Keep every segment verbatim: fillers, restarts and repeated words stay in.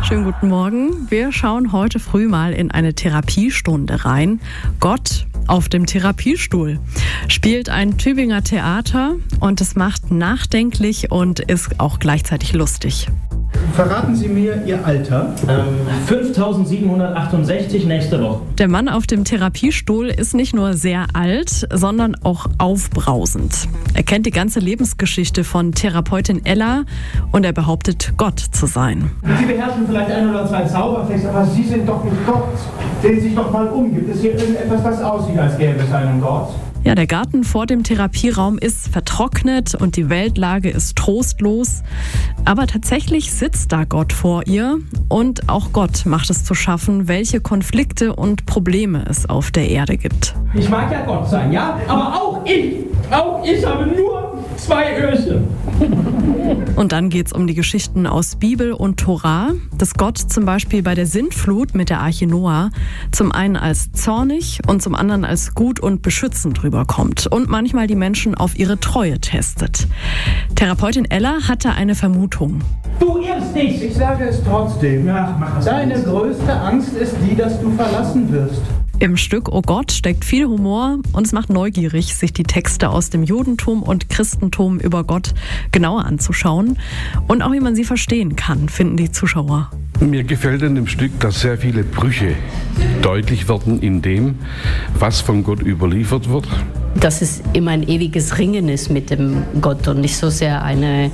Schönen guten Morgen. Wir schauen heute früh mal in eine Therapiestunde rein. Gott auf dem Therapiestuhl spielt ein Tübinger Theater und es macht nachdenklich und ist auch gleichzeitig lustig. Verraten Sie mir Ihr Alter. Ähm, fünftausendsiebenhundertachtundsechzig nächste Woche. Der Mann auf dem Therapiestuhl ist nicht nur sehr alt, sondern auch aufbrausend. Er kennt die ganze Lebensgeschichte von Therapeutin Ella und er behauptet, Gott zu sein. Sie beherrschen vielleicht ein oder zwei Zaubertricks, aber Sie sind doch nicht Gott. Drehen Sie sich doch mal um. Gibt es hier irgendetwas, das aussieht, als gäbe es einen Gott? Ja, der Garten vor dem Therapieraum ist vertrocknet und die Weltlage ist trostlos. Aber tatsächlich sitzt da Gott vor ihr und auch Gott macht es zu schaffen, welche Konflikte und Probleme es auf der Erde gibt. Ich mag ja Gott sein, ja? Aber auch ich, auch ich habe nur zwei Öhrchen. Und dann geht es um die Geschichten aus Bibel und Tora, dass Gott zum Beispiel bei der Sintflut mit der Arche Noah zum einen als zornig und zum anderen als gut und beschützend rüberkommt und manchmal die Menschen auf ihre Treue testet. Therapeutin Ella hatte eine Vermutung. Du irrst dich! Ich sage es trotzdem. Ja, mach das. Deine größte Angst ist die, dass du verlassen wirst. Im Stück Oh Gott steckt viel Humor und es macht neugierig, sich die Texte aus dem Judentum und Christentum über Gott genauer anzuschauen. Und auch wie man sie verstehen kann, finden die Zuschauer. Mir gefällt an dem Stück, dass sehr viele Brüche deutlich werden in dem, was von Gott überliefert wird. Dass es immer ein ewiges Ringen ist mit dem Gott und nicht so sehr eine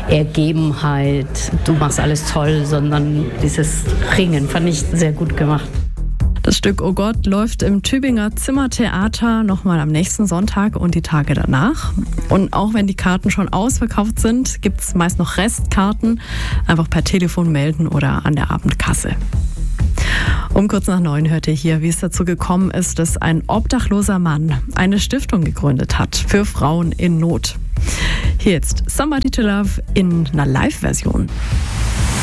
Ergebenheit, du machst alles toll, sondern dieses Ringen fand ich sehr gut gemacht. Das Stück Oh Gott läuft im Tübinger Zimmertheater nochmal am nächsten Sonntag und die Tage danach. Und auch wenn die Karten schon ausverkauft sind, gibt es meist noch Restkarten. Einfach per Telefon melden oder an der Abendkasse. Um kurz nach neun hört ihr hier, wie es dazu gekommen ist, dass ein obdachloser Mann eine Stiftung gegründet hat für Frauen in Not. Hier jetzt Somebody to Love in einer Live-Version.